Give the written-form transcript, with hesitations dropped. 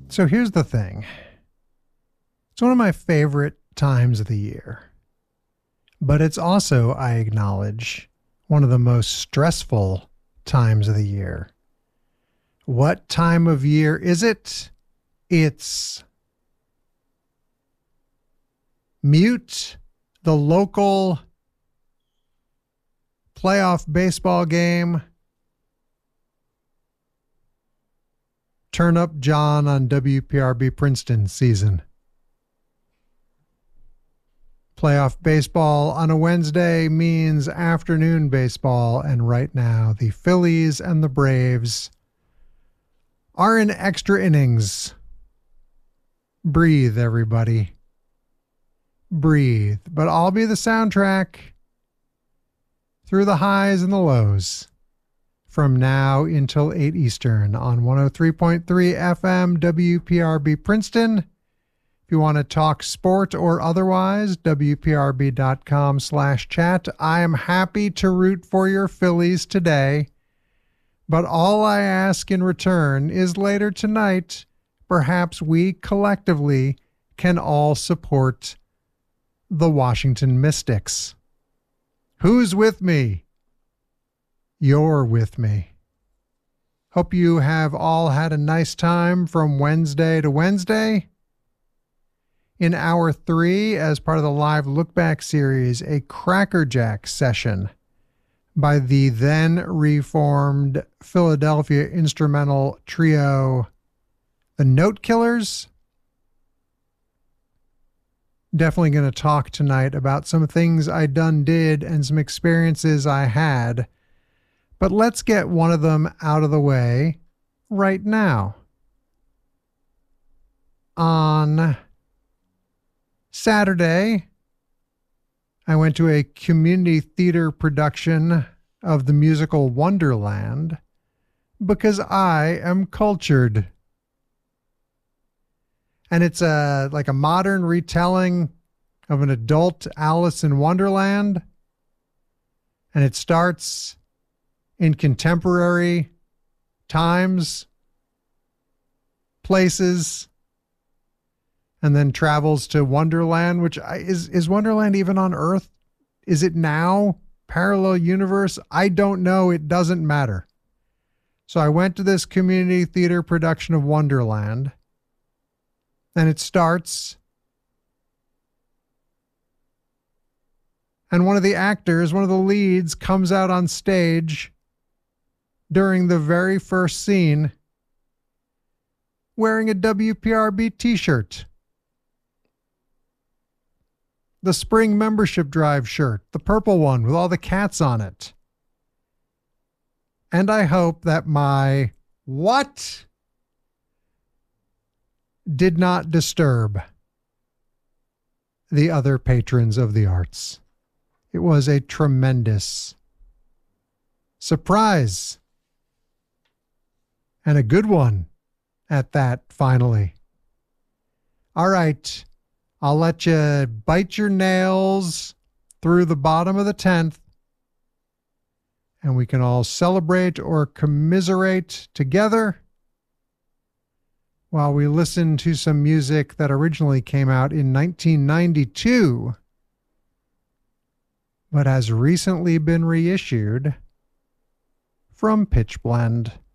So here's the thing. It's one of my favorite times of the year. But it's also, I acknowledge, one of the most stressful times of the year. What time of year is it? It's mute the local playoff baseball game. Turn up John on WPRB Princeton season. Playoff baseball on a Wednesday means afternoon baseball, and right now the Phillies and the Braves are in extra innings. Breathe, everybody. Breathe. But I'll be the soundtrack through the highs and the lows from now until 8 Eastern on 103.3 FM WPRB Princeton. If you want to talk sport or otherwise, WPRB.com/chat. I am happy to root for your Phillies today, but all I ask in return is later tonight, perhaps we collectively can all support the Washington Mystics. Who's with me? You're with me. Hope you have all had a nice time from Wednesday to Wednesday. In hour 3, as part of the live look back series, a Crackerjack session by the then reformed Philadelphia instrumental trio, the Note Killers. Definitely going to talk tonight about some things I did and some experiences I had. But let's get one of them out of the way right now. On Saturday, I went to a community theater production of the musical Wonderland because I am cultured. And it's like a modern retelling of an adult Alice in Wonderland. And it starts in contemporary times, places, and then travels to Wonderland, which is Wonderland even on Earth? Is it now? Parallel universe? I don't know. It doesn't matter. So I went to this community theater production of Wonderland, and it starts, and one of the actors, one of the leads, comes out on stage during the very first scene wearing a WPRB t-shirt. The spring membership drive shirt, the purple one with all the cats on it. And I hope that my what did not disturb the other patrons of the arts. It was a tremendous surprise. And a good one at that, finally. All right. I'll let you bite your nails through the bottom of the 10th, and we can all celebrate or commiserate together while we listen to some music that originally came out in 1992, but has recently been reissued from Pitch Blend.